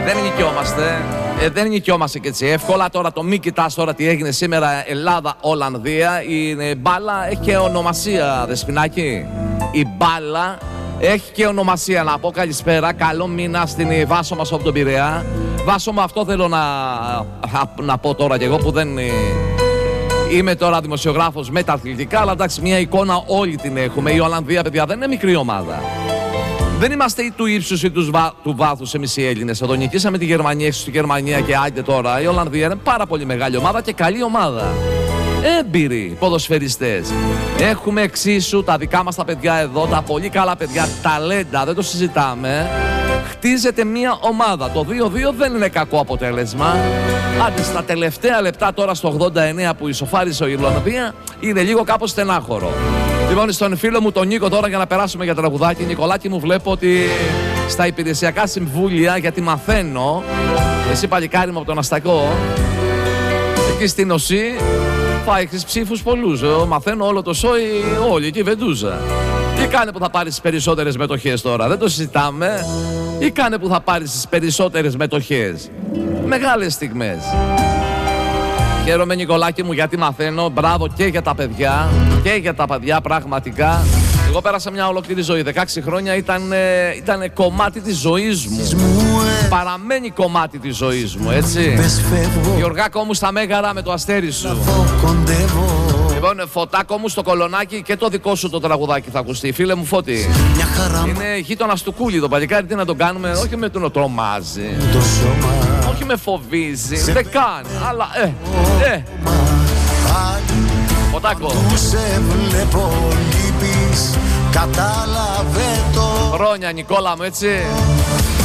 Δεν νοικιόμαστε. Δεν νοικιόμαστε και έτσι εύκολα. Τώρα το μη κοιτάς τώρα τι έγινε σήμερα Ελλάδα-Ολλανδία. Η μπάλα έχει και ονομασία, Δεσποινάκη. Η μπάλα έχει και ονομασία. Να πω καλησπέρα. Καλό μήνα στην Βάσο μας από τον Πειραιά. Βάσο μου, αυτό θέλω να πω τώρα κι εγώ που δεν είμαι τώρα δημοσιογράφος με τα αθλητικά. Αλλά εντάξει, μια εικόνα όλη την έχουμε. Η Ολλανδία, παιδιά, δεν είναι μικρή ομάδα. Δεν είμαστε του ύψους ή του βάθους εμείς οι Έλληνες. Εδώ νικήσαμε τη Γερμανία, έξω στη Γερμανία και άντε τώρα. Η Ολλανδία είναι πάρα πολύ μεγάλη ομάδα και καλή ομάδα. Έμπειροι ποδοσφαιριστές. Έχουμε εξίσου τα δικά μας τα παιδιά εδώ, τα πολύ καλά παιδιά, ταλέντα, δεν το συζητάμε. Χτίζεται μια ομάδα. Το 2-2 δεν είναι κακό αποτέλεσμα. Άντε στα τελευταία λεπτά τώρα στο 89 που ισοφάρισε η Ολλανδία είναι λίγο κάπως στενάχωρο. Λοιπόν, στον φίλο μου τον Νίκο τώρα για να περάσουμε για τραγουδάκι. Νικολάκη μου, βλέπω ότι στα υπηρεσιακά συμβούλια, γιατί μαθαίνω, εσύ παλικάρι μου από τον Αστακό, εκεί στην ΟΣΥ θα έχεις ψήφους πολλούς. Μαθαίνω όλο το σόι, όλοι εκεί Βεντούζα. Ή κάνε που θα πάρεις τις περισσότερες μετοχές τώρα, δεν το συζητάμε. Ή κάνε που θα πάρεις τις περισσότερες μετοχές. Μεγάλες στιγμές. Χαίρομαι, Νικολάκη μου, γιατί μαθαίνω. Μπράβο και για τα παιδιά. Και για τα παιδιά, πραγματικά. Εγώ πέρασα μια ολόκληρη ζωή. 16 χρόνια ήταν κομμάτι της ζωής μου. Παραμένει κομμάτι της ζωής μου, έτσι. Γιωργάκο μου στα Μέγαρα με το αστέρι σου. Λοιπόν, Φωτάκο μου στο Κολονάκι και το δικό σου το τραγουδάκι θα ακουστεί. Φίλε μου Φώτη, είναι γείτονας του Κούλι το παλικάρι, τι να τον κάνουμε, όχι με τον τρομάζει, όχι με φοβίζει, δεν κάνει, αλλά Φωτάκο. Χρόνια Νικόλα μου, έτσι.